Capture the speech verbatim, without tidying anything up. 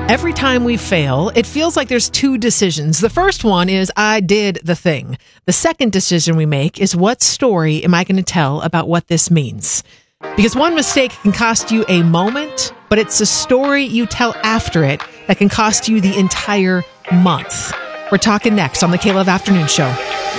Every time we fail, it feels like there's two decisions. The first one is, I did the thing. The second decision we make is, what story am I going to tell about what this means? Because one mistake can cost you a moment, but it's a story you tell after it that can cost you the entire month. We're talking next on the K-Love Afternoon Show.